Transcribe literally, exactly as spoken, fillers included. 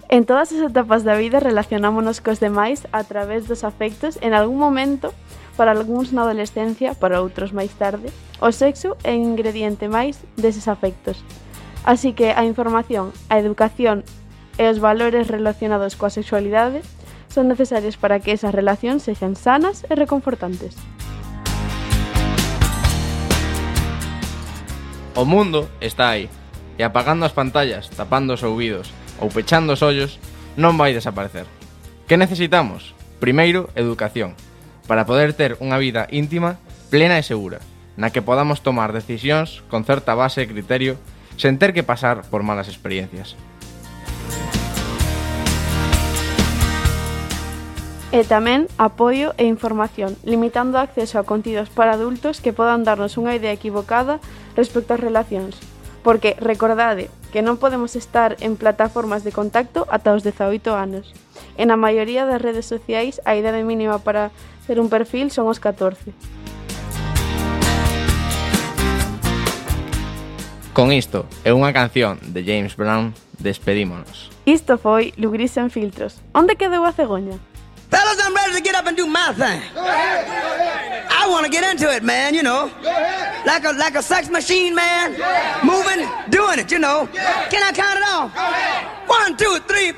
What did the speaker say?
En todas as etapas da vida relacionámonos cos demais a través dos afectos en algún momento, para algúns na adolescencia, para outros máis tarde. O sexo é un ingrediente máis deses afectos. Así que a información, a educación e os valores relacionados coa sexualidade son necesarios para que esas relacións sexan sanas e reconfortantes. O mundo está aí, e apagando as pantallas, tapando os ouvidos ou pechando os ollos, non vai desaparecer. Que necesitamos? Primeiro, educación, para poder ter unha vida íntima, plena e segura, na que podamos tomar decisións con certa base e criterio, sen ter que pasar por malas experiencias. E tamén apoio e información, limitando o acceso a contidos para adultos que podan darnos unha idea equivocada respecto ás relacións. Porque, recordade, que non podemos estar en plataformas de contacto ata os dezaoito anos. E na maioría das redes sociais, a idade mínima para ter un perfil son os catorce. Con isto e unha canción de James Brown, despedímonos. Isto foi Lugris sen filtros. Onde quedou a cegoña? Fellas, I'm ready to get up and do my thing. Go ahead, go ahead. I want to get into it, man, you know. Go ahead. Like a like a sex machine, man. Yeah. Moving, doing it, you know. Yeah. Can I count it off? Go ahead. One, two, three,